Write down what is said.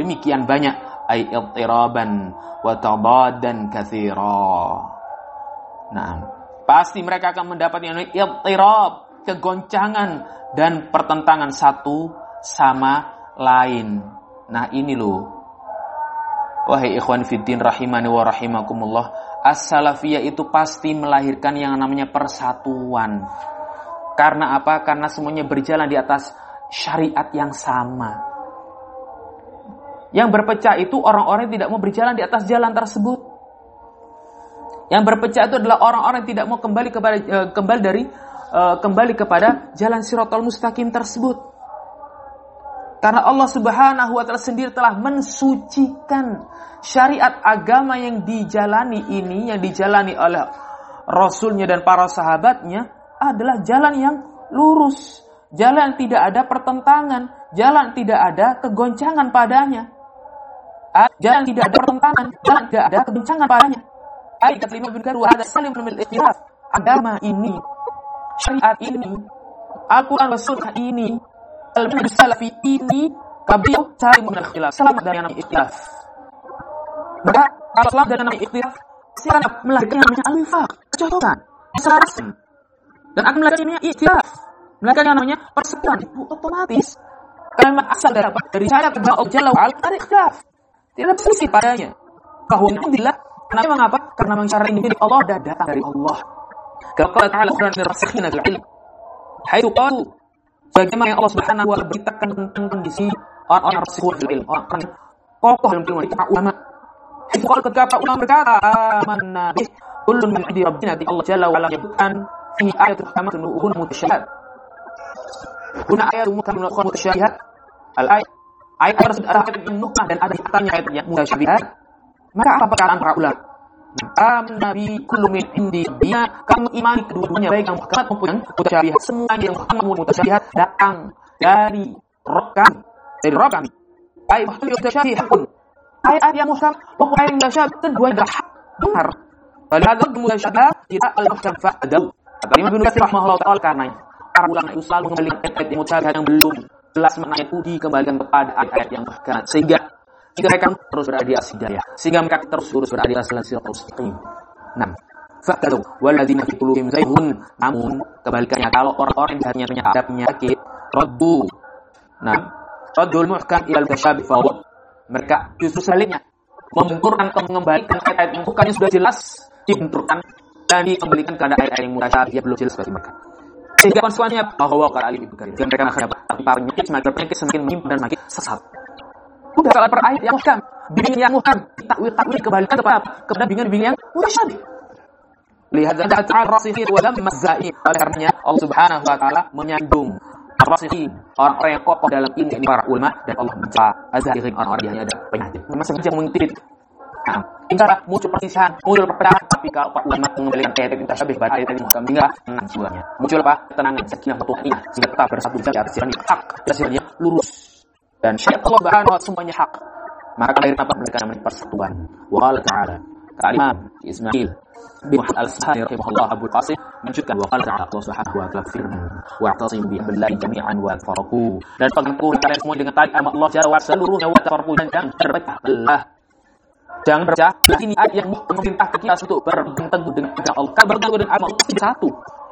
demikian banyak, ay ittiraban wa tabadan katsira. Nah, pasti mereka akan mendapat yang ittirab, kegoncangan dan pertentangan satu sama lain. Nah, ini loh, wahai ikhwan fiddin rahimani wa rahimakumullah, as-salafiyah itu pasti melahirkan yang namanya persatuan. Karena apa? Karena semuanya berjalan di atas syariat yang sama. Yang berpecah itu orang-orang yang tidak mau berjalan di atas jalan tersebut. Yang berpecah itu adalah orang-orang yang tidak mau kembali kepada jalan Shiratal Mustaqim tersebut. Karena Allah Subhanahu wa taala sendiri telah mensucikan syariat agama yang dijalani ini, yang dijalani oleh Rasulnya dan para sahabatnya, adalah jalan yang lurus, jalan tidak ada pertentangan, jalan tidak ada kegoncangan padanya, jalan tidak ada pertentangan, jalan tidak ada kegoncangan padanya. Ayat 5 benar, wa hada salim min al-ikhtilaf. Agama ini, syariat ini, Al-Quran wa sunnah ini, al-manhaj salafi ini, kabiyah salim min al-ikhtilaf, selamat dari namanya ikhtilaf. Maka kalau selamat dari namanya ikhtilaf, silakan melahirkan yang namanya al-wifaq, kecocokan, keselarasan, dan akan melahirkan yang namanya ikhtilaf, melahirkan yang namanya persatuan. Otomatis karena asal dari apa? Dari syariat Allah Jalla wa ala, ada ikhtilaf, tidak bersisi padanya. Bahwa alhamdulillah, kenapa mengapa? Karena syariat ini dari Allah, dan datang dari Allah. Kalau Allah Ta'ala Quran nirasikhina fil ilm, haitsu qalu, bagaimana yang Allah Subhanahu wa taala beritakan tentang kondisi orang-orang rasikhun fil ilm, orang kokoh dalam ilmu, para ulama. Haitsu qalu, ketika ulama berkata, amanna bih kullun min indi rabbina, Allah Jalla wa ala menyebutkan fi ayatul muhkamatun wa ukhra mutasyabihat. Guna ayat muhkamatun wa ukhra mutasyabihat, ayat tersebut ada ayat yang muhkam dan ada katanya ayat yang mutasyabihat. Maka apa perkataan para ulama? Nabi kullu min indi rabbina, kami imani kedua-duanya, baik yang muhkamat maupun yang mutasyabihat. Semuanya yang muhkam maupun mutasyabihat datang dari Rabb kami. Ayat mutasyabihat pun, ayat yang muhkam maupun ayat yang mutasyabihat, keduanya adalah hak, benar. Padahal mutasyabihat tidak al-muhkam fa'adau. Kata Imam Ibnu Katsir rahimahullah ta'ala, karena para ulama itu selalu mengembalikan ayat yang mutasyabihat yang belum jelas maknanya itu dikembalikan kepada ayat yang muhkam, sehingga mereka terus berada di atas hidayah, sehingga mereka terus berada di atas Shiratal Mustaqim. Nah, fa'adau walladzina fi qulubihim zayghun, namun kebalikannya, kalau orang-orang yang hatinya ada penyakit, raddu. Nah, raddul muhkam ila al-mutashabih fa mereka justru sebaliknya membenturkan, mengembalikan ayat yang bukannya sudah jelas, dibenturkan dan dikembalikan kepada ayat yang mutasyabih yang belum jelas bagi mereka. Sehingga konsekuensinya bahwa kalau alim itu kan mereka akhirnya penyakit semakin menyimpang dan semakin sesat. Udah kalau per ayat yang muhkam, bimbingan yang muhkam, takwil kembalikan kepada bimbingan yang mutasyabih. Lihat zat ar-rasikhin wa lam mazzaim. Oleh karenanya Allah Subhanahu wa taala menyandung ar-rasikhin, orang-orang yang kokoh dalam ilmu, ini para ulama, dan Allah mencela az-zahirin, orang-orang yang ada penyakit. Memang sengaja mengintip. Nah, hingga muncul persisahan, muncul perpecahan. Tapi kalau para ulama mengembalikan ayat yang mutasyabih pada ayat yang muhkam, hingga tenang semuanya. Muncul apa? Ketenangan, sakinah, tumainah, sehingga tetap bersatu di atas jalan hak, jalannya lurus. Dan syariat Allah Subhanahu wa taala semuanya hak. Maka lahir apa? Mereka namanya persatuan. Wa qala ta'ala, Imam Ismail bin Muhammad al-Sahani rahimahullah Abu Qasim menunjukkan, wa qala ta'ala, Allah Subhanahu wa taala firman, wa'tasimu bihablillahi jami'an wa tafarraqu, dan pegang kalian semua dengan tali agama Allah Jalla wa ala seluruhnya, wa tafarraqu, dan jangan berpecah belah. Jangan berpecah. Ini ayat yang memerintahkan kita untuk berpegang teguh dengan agama Allah. Kalau berpegang teguh dengan agama Allah, satu.